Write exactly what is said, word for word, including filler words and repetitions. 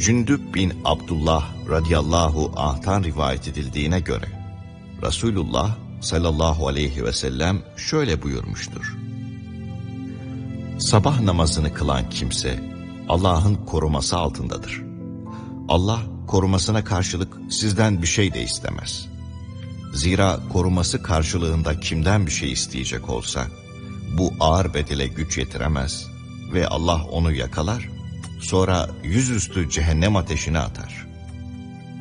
Cündüb bin Abdullah radıyallahu anh'tan rivayet edildiğine göre Resulullah sallallahu aleyhi ve sellem şöyle buyurmuştur: sabah namazını kılan kimse Allah'ın koruması altındadır. Allah korumasına karşılık sizden bir şey de istemez. Zira koruması karşılığında kimden bir şey isteyecek olsa bu ağır bedele güç yetiremez ve Allah onu yakalar, sonra yüzüstü cehennem ateşine atar.